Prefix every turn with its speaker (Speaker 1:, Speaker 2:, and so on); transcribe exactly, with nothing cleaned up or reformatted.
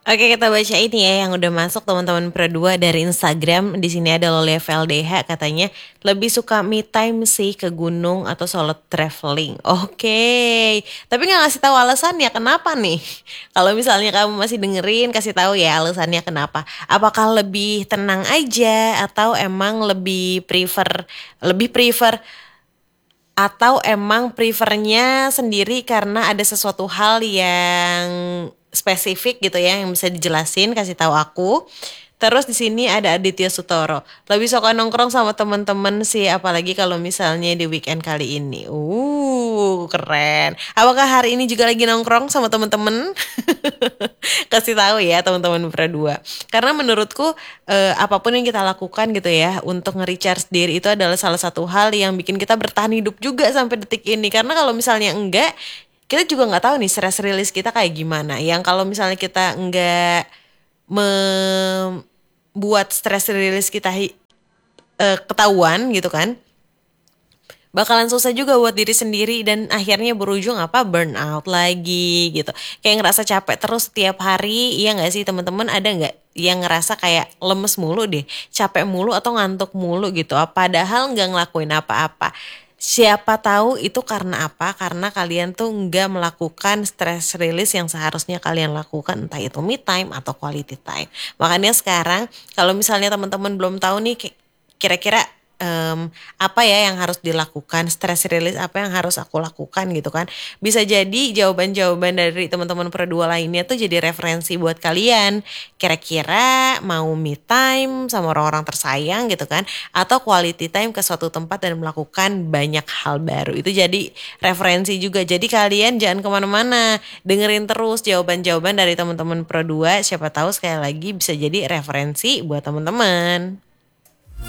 Speaker 1: Oke, kita baca ini ya yang udah masuk teman-teman Pro dua dari Instagram. Di sini ada Loli F L D H katanya lebih suka me time sih ke gunung atau solo traveling. Oke, tapi nggak ngasih tahu alasannya kenapa nih? Kalau misalnya kamu masih dengerin, kasih tahu ya alasannya kenapa. Apakah lebih tenang aja atau emang lebih prefer lebih prefer atau emang prefernya sendiri karena ada sesuatu hal yang spesifik gitu ya yang bisa dijelasin kasih tahu aku. Terus di sini ada Aditya Sutoro. Lebih suka nongkrong sama teman-teman sih apalagi kalau misalnya di weekend kali ini. Uh, keren. Apakah hari ini juga lagi nongkrong sama teman-teman? Kasih tahu ya teman-teman Pro dua. Karena menurutku eh, apapun yang kita lakukan gitu ya untuk nge-recharge diri itu adalah salah satu hal yang bikin kita bertahan hidup juga sampai detik ini. Karena kalau misalnya enggak, kita juga nggak tahu nih stress release kita kayak gimana. Yang kalau misalnya kita enggak membuat stress release kita hi- eh, ketahuan gitu kan, bakalan susah juga buat diri sendiri dan akhirnya berujung apa burnout lagi gitu. Kayak ngerasa capek terus setiap hari, iya nggak sih teman-teman? Ada nggak yang ngerasa kayak lemes mulu deh, capek mulu atau ngantuk mulu gitu? Padahal nggak ngelakuin apa-apa. Siapa tahu itu karena apa? Karena kalian tuh nggak melakukan stress release yang seharusnya kalian lakukan, entah itu me time atau quality time. Makanya sekarang kalau misalnya teman-teman belum tahu nih ki- kira-kira em, apa ya yang harus dilakukan, stress release apa yang harus aku lakukan gitu kan. Bisa jadi jawaban-jawaban dari teman-teman berdua lainnya tuh jadi referensi buat kalian. Kira-kira mau me time sama orang-orang tersayang gitu kan, atau quality time ke suatu tempat dan melakukan banyak hal baru. Itu jadi referensi juga. Jadi kalian jangan kemana-mana, dengerin terus jawaban-jawaban dari teman-teman Pro dua. Siapa tahu sekali lagi bisa jadi referensi buat teman-teman.